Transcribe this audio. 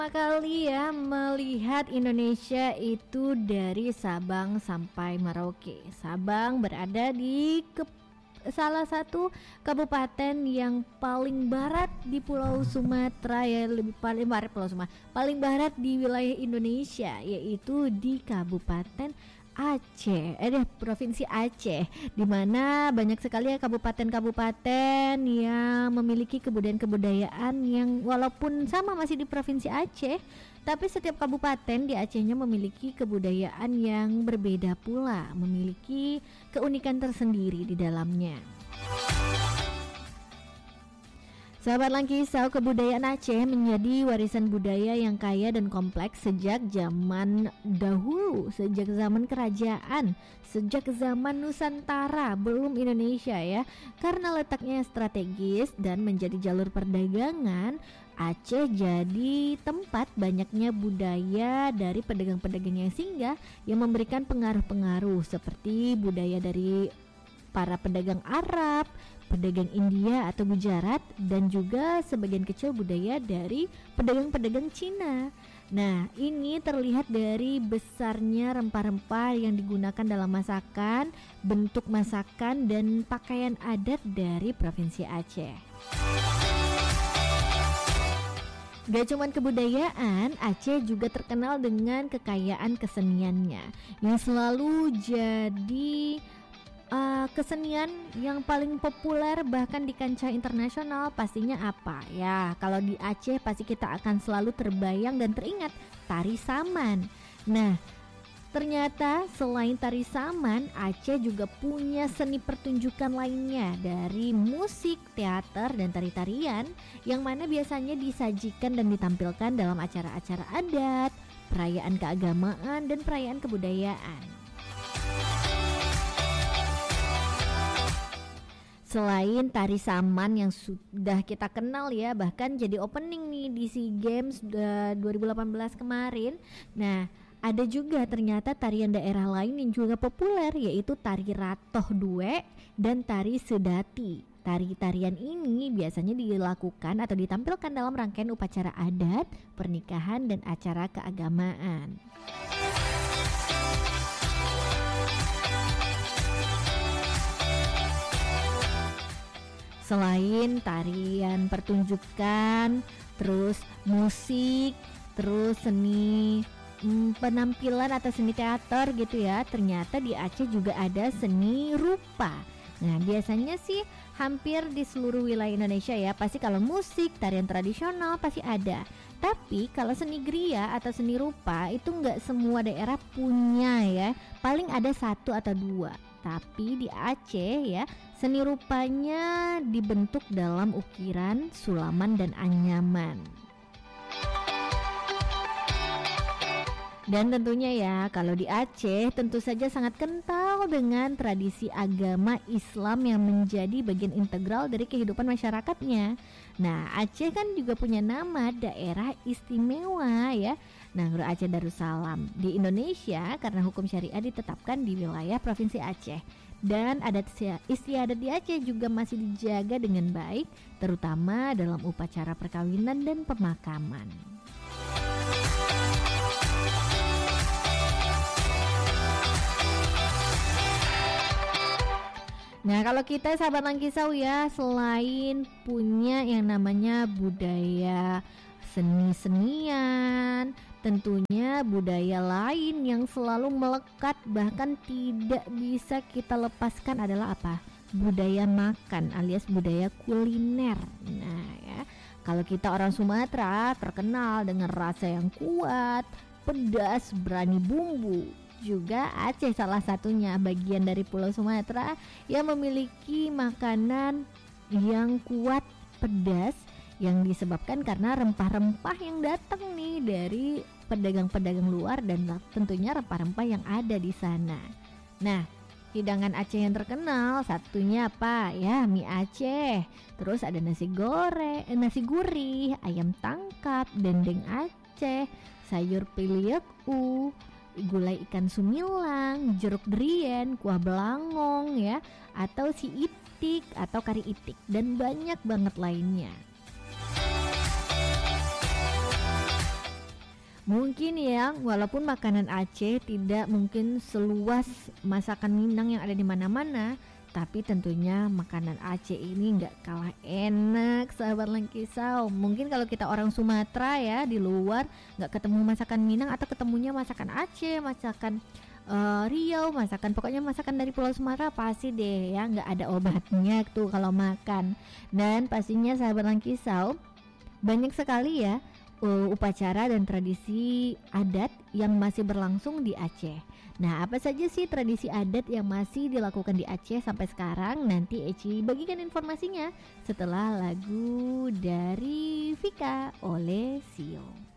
Kali ya melihat Indonesia itu dari Sabang sampai Merauke. Sabang berada di salah satu kabupaten yang paling barat di Pulau Sumatera, ya, lebih paling barat Pulau Sumatera, paling barat di wilayah Indonesia, yaitu di Kabupaten Aceh, Provinsi Aceh, di mana banyak sekali ya kabupaten-kabupaten yang memiliki kebudayaan-kebudayaan yang walaupun sama masih di Provinsi Aceh, tapi setiap kabupaten di Acehnya memiliki kebudayaan yang berbeda pula, memiliki keunikan tersendiri di dalamnya. Sahabat Langkisau, kebudayaan Aceh menjadi warisan budaya yang kaya dan kompleks sejak zaman dahulu, sejak zaman kerajaan, sejak zaman Nusantara, belum Indonesia ya. Karena letaknya strategis dan menjadi jalur perdagangan, Aceh jadi tempat banyaknya budaya dari pedagang-pedagang yang singgah yang memberikan pengaruh-pengaruh seperti budaya dari para pedagang Arab, pedagang India atau Gujarat, dan juga sebagian kecil budaya dari pedagang-pedagang Cina. Nah, ini terlihat dari besarnya rempah-rempah yang digunakan dalam masakan, bentuk masakan, dan pakaian adat dari Provinsi Aceh. Gak cuman kebudayaan, Aceh juga terkenal dengan kekayaan keseniannya yang selalu jadi kesenian yang paling populer bahkan di kancah internasional. Pastinya apa ya, kalau di Aceh pasti kita akan selalu terbayang dan teringat tari saman. Nah, ternyata selain tari saman, Aceh juga punya seni pertunjukan lainnya dari musik, teater, dan tari-tarian yang mana biasanya disajikan dan ditampilkan dalam acara-acara adat, perayaan keagamaan, dan perayaan kebudayaan. Selain tari saman yang sudah kita kenal ya, bahkan jadi opening nih di SEA Games 2018 kemarin. Nah, ada juga ternyata tarian daerah lain yang juga populer, yaitu tari Ratoh Due dan tari Sedati. Tari-tarian ini biasanya dilakukan atau ditampilkan dalam rangkaian upacara adat, pernikahan, dan acara keagamaan. Selain tarian pertunjukan, terus musik, terus seni penampilan atau seni teater gitu ya, ternyata di Aceh juga ada seni rupa. Nah, biasanya sih hampir di seluruh wilayah Indonesia ya, pasti kalau musik, tarian tradisional pasti ada. Tapi kalau seni griya atau seni rupa itu nggak semua daerah punya ya, paling ada satu atau dua. Tapi di Aceh ya, seni rupanya dibentuk dalam ukiran, sulaman, dan anyaman. Dan tentunya ya, kalau di Aceh tentu saja sangat kental dengan tradisi agama Islam yang menjadi bagian integral dari kehidupan masyarakatnya. Nah, Aceh kan juga punya nama daerah istimewa ya. Nah, Guru Aceh Darussalam di Indonesia karena hukum syariah ditetapkan di wilayah Provinsi Aceh. Dan adat istiadat di Aceh juga masih dijaga dengan baik, terutama dalam upacara perkawinan dan pemakaman. Nah, kalau kita sahabat Langkisau ya, selain punya yang namanya budaya seni-senian, tentunya budaya lain yang selalu melekat bahkan tidak bisa kita lepaskan adalah apa? Budaya makan alias budaya kuliner. Nah ya, kalau kita orang Sumatera terkenal dengan rasa yang kuat, pedas, berani bumbu. Juga Aceh salah satunya bagian dari Pulau Sumatera yang memiliki makanan yang kuat, pedas, yang disebabkan karena rempah-rempah yang datang nih dari pedagang-pedagang luar dan tentunya rempah-rempah yang ada di sana. Nah, hidangan Aceh yang terkenal satunya apa? Ya, mie Aceh. Terus ada nasi goreng, nasi gurih, ayam tangkap, dendeng Aceh, sayur piliek gulai ikan sumilang, jeruk derian, kuah belangong ya, atau si itik atau kari itik, dan banyak banget lainnya. Mungkin ya, walaupun makanan Aceh tidak mungkin seluas masakan Minang yang ada di mana-mana, tapi tentunya makanan Aceh ini nggak kalah enak, sahabat Langkisau. Mungkin kalau kita orang Sumatera ya di luar nggak ketemu masakan Minang atau ketemunya masakan Aceh, masakan Riau, masakan pokoknya masakan dari Pulau Sumatera pasti deh ya nggak ada obatnya tuh kalau makan. Dan pastinya sahabat Langkisau banyak sekali ya upacara dan tradisi adat yang masih berlangsung di Aceh. Nah, apa saja sih tradisi adat yang masih dilakukan di Aceh sampai sekarang? Nanti Eci bagikan informasinya setelah lagu dari Vika oleh Sio.